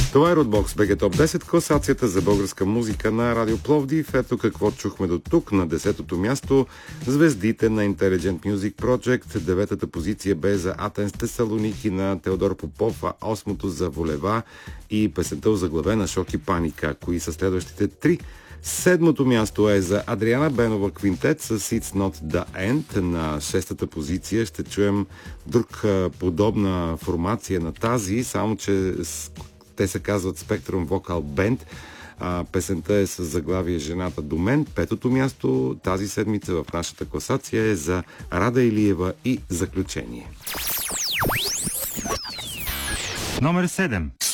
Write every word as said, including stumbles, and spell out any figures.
Това е Roadbox би джи Топ десет, класацията за българска музика на Радио Пловдив. Ето какво чухме до тук. На десетото място звездите на Intelligent Music Project. Деветата позиция бе за Атенс Тесалоники на Теодор Попов, а осмото за Волева и песента озаглавена Шок и паника. Кои са следващите три? Седмото място е за Адриана Бенова Квинтет с It's Not The End. На шестата позиция ще чуем друг подобна формация на тази, само че те се казват Spectrum Vocal Band. А, песента е с заглавие Жената до мен. Петото място тази седмица в нашата класация е за Рада Илиева и Заключение. Номер седем.